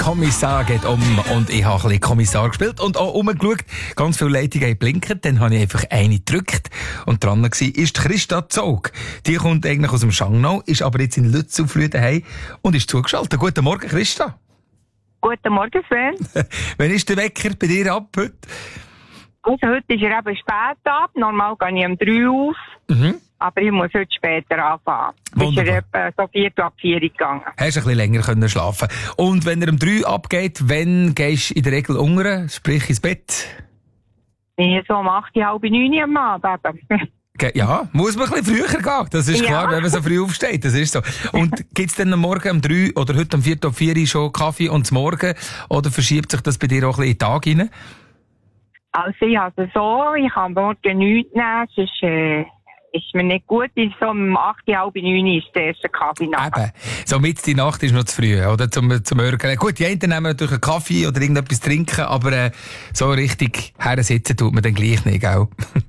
Kommissar geht um und ich habe ein bisschen Kommissar gespielt und auch rumgeschaut. Ganz viele Leitungen haben geblinkt, dann habe ich einfach eine gedrückt und dran war ist Christa Zog. Die kommt eigentlich aus dem Schangnau, ist aber jetzt in Lützelflüh daheim und ist zugeschaltet. Guten Morgen, Christa. Guten Morgen, Sven. Wann ist der Wecker bei dir ab heute? Also heute ist er eben spät ab. Normal gehe ich um 3 auf. Aber ich muss heute später anfangen. Wunderbar. Ist er etwa so 4 ab 4 gegangen. Hast du ein bisschen länger können schlafen. Und wenn er um 3 abgeht, wann gehst du in der Regel unter, sprich ins Bett? Ich so um 8, halb 9 am Abend. Ja, muss man ein bisschen früher gehen. Das ist klar, wenn man so früh aufsteht. Das ist so. Und gibt's dann am Morgen um 3 oder heute um 4 ab 4 schon Kaffee und zum Morgen? Oder verschiebt sich das bei dir auch ein bisschen in den Tag rein? Also ich habe so, ich kann morgen nichts nehmen, sonst ist mir nicht gut. So um 8, halb 9 ist der erste Kaffee nach. Eben. So mit die Nacht ist noch zu früh, oder? Zum Morgen. Gut, die einen nehmen natürlich einen Kaffee oder irgendetwas trinken, aber so richtig hersitzen tut man dann gleich nicht, gell?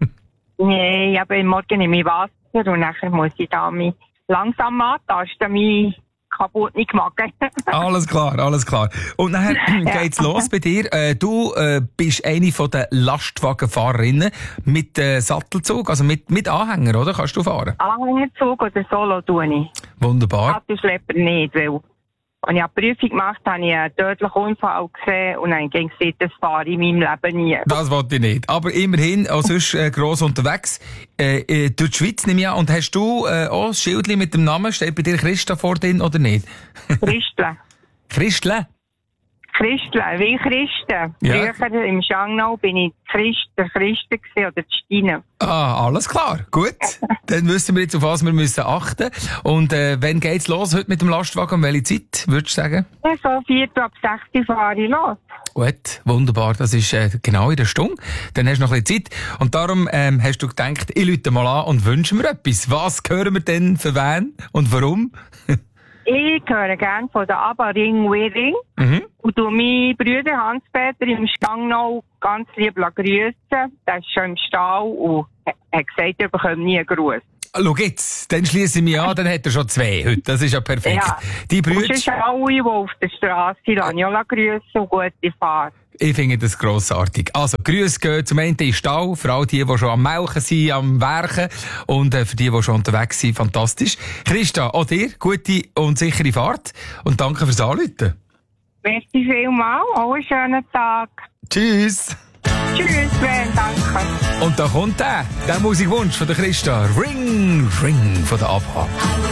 Nee, aber morgen nehme ich Wasser und nachher muss ich da mich langsam antasten, mich kaputt nicht machen. Alles klar, alles klar. Und nachher geht's los bei dir. Du bist eine von den Lastwagenfahrerinnen mit Sattelzug, also mit Anhänger, oder? Kannst du fahren? Anhängerzug oder Solo tue ich. Wunderbar. Sattelschlepper nicht, weil als ich eine Prüfung gemacht habe, habe ich einen tödlichen Unfall gesehen und dann ging es, das fahre ich in meinem Leben nie. Das wollte ich nicht. Aber immerhin, auch sonst gross unterwegs. Durch die Schweiz nehme ich an. Und hast du auch ein Schildchen mit dem Namen? Steht bei dir Christa vor drin oder nicht? Christle. Christle? Christle, wie Christen. Ja. Früher im Schangnau bin ich der Christen gewesen, oder die Stine. Ah, alles klar. Gut. Dann wissen wir jetzt, auf was wir müssen achten. Und wann geht's los heute mit dem Lastwagen? Um welche Zeit, würdest du sagen? Ja, so 4 ab 6 fahre ich los. Gut, wunderbar. Das ist genau in der Stunde. Dann hast du noch ein bisschen Zeit. Und darum hast du gedacht, ich rufe mal an und wünsche mir etwas. Was hören wir denn für wen und warum? Ich höre gerne von der ABBA Ring We Ring. Und du meinen Bruder Hans-Peter im Schangnau ganz lieb grüßen. Der ist schon im Stall und hat gesagt, er bekommt nie einen Gruß. Schau jetzt, dann schliesse ich mich an, dann hat er schon 2 heute. Das ist ja perfekt. Ja. Die Brüder. Und sonst alle, die auf der Straße lassen ich auch grüßen und gute Fahrt. Ich finde das grossartig. Also, Grüße gehen zum einen in den Stall, für all die schon am Melken sind, am Werken und für die schon unterwegs sind, fantastisch. Christa, auch dir gute und sichere Fahrt und danke fürs Anrufen. Merci vielmals, auch einen schönen Tag. Tschüss. Tschüss, Sven, danke. Und da kommt der Musikwunsch von der Christa. Ring, Ring von der ABBA.